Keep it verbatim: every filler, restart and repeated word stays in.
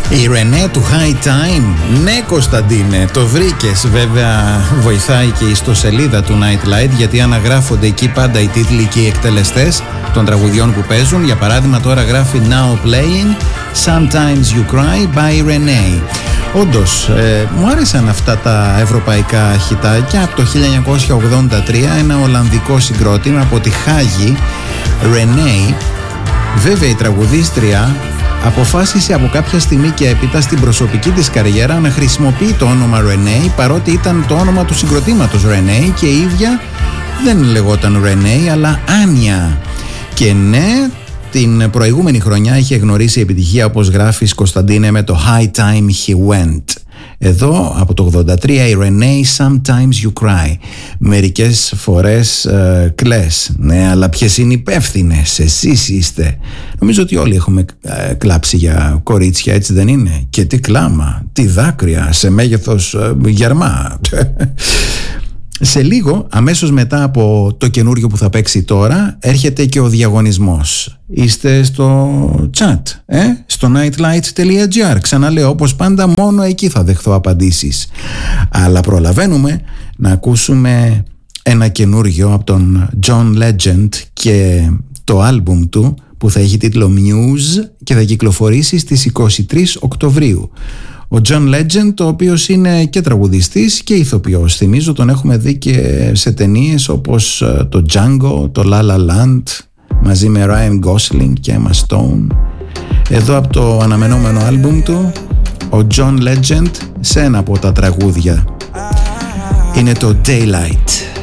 Η Ρενέ του High Time. Ναι, Κωνσταντίνε, το βρήκες. Βέβαια βοηθάει και η ιστοσελίδα του Nightlight, γιατί αναγράφονται εκεί πάντα οι τίτλοι και οι εκτελεστές των τραγουδιών που παίζουν. Για παράδειγμα τώρα γράφει Now Playing Sometimes You Cry by Renee. Όντως, ε, μου άρεσαν αυτά τα ευρωπαϊκά χιτάκια. Από το χίλια εννιακόσια ογδόντα τρία ένα ολλανδικό συγκρότημα από τη Χάγη, Renee. Βέβαια η τραγουδίστρια αποφάσισε από κάποια στιγμή και έπειτα στην προσωπική της καριέρα να χρησιμοποιεί το όνομα Renee, παρότι ήταν το όνομα του συγκροτήματος Renee και η ίδια δεν λεγόταν Renee αλλά Άνια. Και ναι, την προηγούμενη χρονιά είχε γνωρίσει επιτυχία, όπως γράφεις, Κωνσταντίνε, με το High Time He Went. Εδώ από το ογδόντα τρία η Renee Sometimes You Cry. Μερικές φορές ε, κλαις. Ναι, αλλά ποιες είναι υπεύθυνες? Εσείς είστε. Νομίζω ότι όλοι έχουμε ε, κλάψει για κορίτσια, έτσι δεν είναι? Και τι κλάμα, τι δάκρυα, σε μέγεθος ε, γερμά. Σε λίγο, αμέσως μετά από το καινούριο που θα παίξει τώρα, έρχεται και ο διαγωνισμός. Είστε στο chat, ε? στο nightlight.gr. Ξαναλέω, όπως πάντα, μόνο εκεί θα δεχθώ απαντήσεις. Αλλά προλαβαίνουμε να ακούσουμε ένα καινούριο από τον John Legend και το άλμπουμ του που θα έχει τίτλο Muse και θα κυκλοφορήσει στις είκοσι τρεις Οκτωβρίου. Ο John Legend, ο οποίος είναι και τραγουδιστής και ηθοποιός. Θυμίζω τον έχουμε δει και σε ταινίες όπως το Django, το La La Land, μαζί με Ryan Gosling και Emma Stone. Εδώ από το αναμενόμενο άλμπουμ του, ο John Legend σε ένα από τα τραγούδια είναι το Daylight.